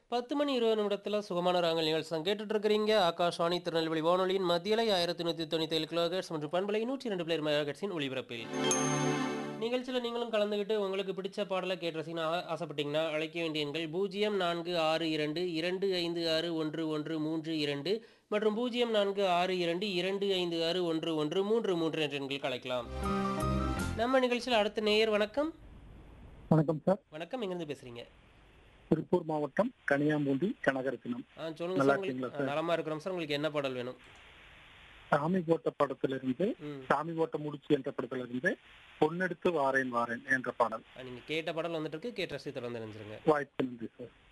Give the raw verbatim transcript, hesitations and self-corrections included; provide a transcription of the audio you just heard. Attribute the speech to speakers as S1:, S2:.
S1: பத்து மணி இருபது நிமிடத்துல சுகமான ராகங்கள் நிகழ்ச்சி தான் கேட்டுட்டு இருக்கிறீங்க. ஆகாஷ்வாணி திருநெல்வேலி வானொலியின் மத்தியலை ஆயிரத்தி நூற்றி தொண்ணூற்றி ஏழு கிலோஹெர்ட்ஸ் மற்றும் பண்பலை நூற்றி ரெண்டு பிளேர் மெகாஹெர்ட்ஸின் ஒளிபரப்பில். நிகழ்ச்சியில் நீங்களும் கலந்துக்கிட்டு உங்களுக்கு பிடிச்ச பாடலை கேட்டு ரசிக்கணும் ஆ- ஆசைப்பட்டீங்கன்னா அழைக்க வேண்டிய எண்கள் பூஜ்ஜியம் நான்கு ஆறு இரண்டு இரண்டு ஐந்து ஆறு ஒன்று ஒன்று மூன்று இரண்டு மற்றும் பூஜ்ஜியம் நான்கு ஆறு இரண்டு இரண்டு ஐந்து ஆறு ஒன்று ஒன்று மூன்று மூன்று என்ற எண்களுக்கு அழைக்கலாம். நம்ம நிகழ்ச்சியில் அடுத்த நேயர் வணக்கம்.
S2: வணக்கம் சார்.
S1: வணக்கம், எங்கிருந்து பேசுறீங்க?
S2: திருப்பூர் மாவட்டம் கனியாம்பூண்டி கனகரத்தினம்.
S1: ஆ சொல்லுங்க
S2: நல்லா
S1: சார். உங்களுக்கு
S2: இருக்கீங்களா
S1: ஆ,
S2: சார்?
S1: நலமா இருக்கிறோம் சார். உங்களுக்கு என்ன பாடல் வேணும்?
S2: சாமி போட்ட படத்திலிருந்து
S1: ம்
S2: சாமி போட்ட முடிச்சு என்ற படத்திலிருந்து பொன்னெடுத்து வாரேன் வாரேன் என்ற பாடல்.
S1: நீங்க கேட்ட பாடல் வந்துட்டு இருக்கு. கேட்ட ரசி தொடர்ந்து நினைச்சிருங்க.
S2: வாய்ப்பு நன்றி சார்.